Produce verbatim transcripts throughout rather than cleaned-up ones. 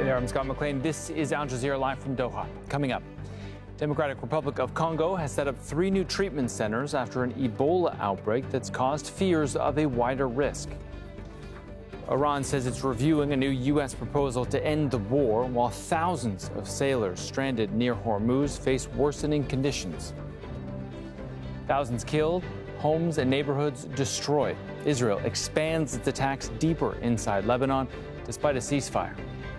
there, I'm Scott McLean. This is Al Jazeera Live from Doha. Coming up, Democratic Republic of Congo has set up three new treatment centers after an Ebola outbreak that's caused fears of a wider risk. Iran says it's reviewing a new U S proposal to end the war, while thousands of sailors stranded near Hormuz face worsening conditions. Thousands killed, homes and neighborhoods destroyed. Israel expands its attacks deeper inside Lebanon despite a ceasefire.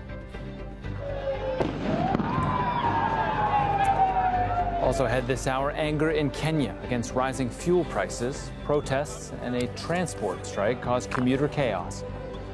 Also ahead this hour, anger in Kenya against rising fuel prices, protests, and a transport strike caused commuter chaos.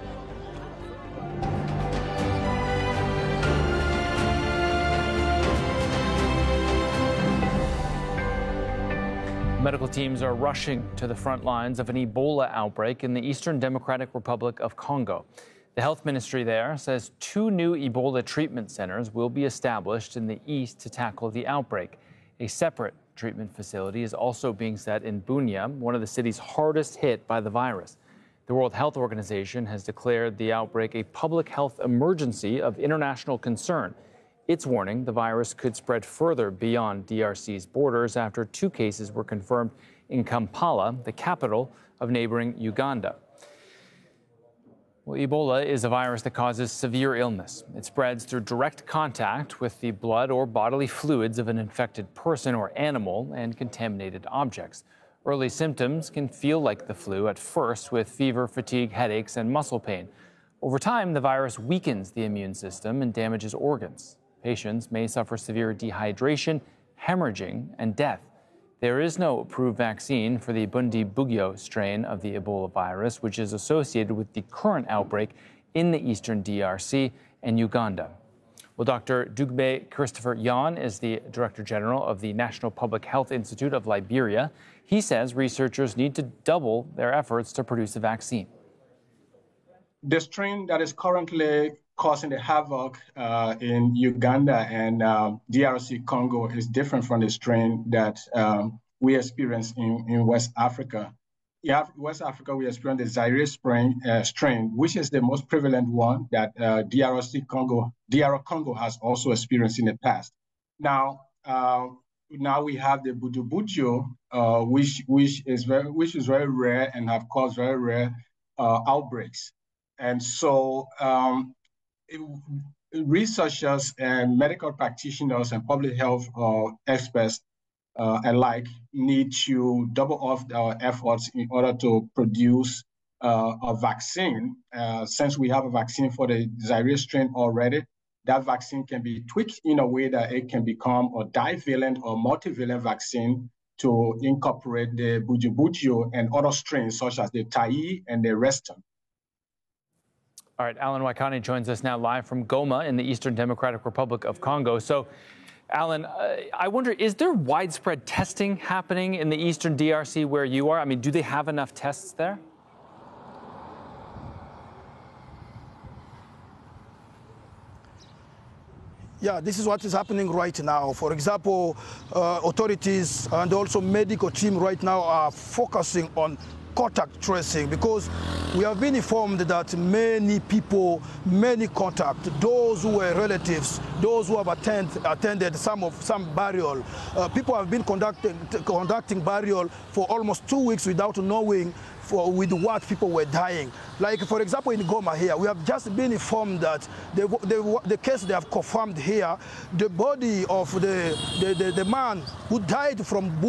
Medical teams are rushing to the front lines of an Ebola outbreak in the Eastern Democratic Republic of Congo. The health ministry there says two new Ebola treatment centers will be established in the east to tackle the outbreak. A separate treatment facility is also being set in Bunia, one of the cities hardest hit by the virus. The World Health Organization has declared the outbreak a public health emergency of international concern. It's warning the virus could spread further beyond D R C's borders after two cases were confirmed in Kampala, the capital of neighboring Uganda. Well, Ebola is a virus that causes severe illness. It spreads through direct contact with the blood or bodily fluids of an infected person or animal and contaminated objects. Early symptoms can feel like the flu at first, with fever, fatigue, headaches, and muscle pain. Over time, the virus weakens the immune system and damages organs. Patients may suffer severe dehydration, hemorrhaging, and death. There is no approved vaccine for the Bundibugyo strain of the Ebola virus, which is associated with the current outbreak in the eastern D R C and Uganda. Well, Doctor Dugbe Christopher Yon is the Director General of the National Public Health Institute of Liberia. He says researchers need to double their efforts to produce a vaccine. The strain that is currently causing the havoc uh, in Uganda and um, D R C Congo is different from the strain that um, we experience in, in West Africa. In West Africa, we experience the Zaire strain, uh, strain, which is the most prevalent one that uh, D R C Congo, D R Congo has also experienced in the past. Now, uh, now we have the Bundibugyo, uh, which which is very which is very rare and have caused very rare uh, outbreaks. And so um, it, researchers and medical practitioners and public health uh, experts uh, alike need to double off our efforts in order to produce uh, a vaccine. Uh, since we have a vaccine for the Zaire strain already, that vaccine can be tweaked in a way that it can become a divalent or multivalent vaccine to incorporate the Bundibugyo and other strains such as the Tai and the Reston. All right, Alan Waikani joins us now live from Goma in the Eastern Democratic Republic of Congo. So, Alan, uh, I wonder, is there widespread testing happening in the Eastern D R C where you are? I mean, do they have enough tests there? Yeah, this is what is happening right now. For example, uh, authorities and also medical team right now are focusing on contact tracing, because we have been informed that many people, many contact, those who were relatives, those who have attend, attended some of some burial, uh, people have been conducting, conducting burial for almost two weeks without knowing for with what people were dying. Like, for example, in Goma here, we have just been informed that the, the, the case they have confirmed here, the body of the, the, the, the man who died from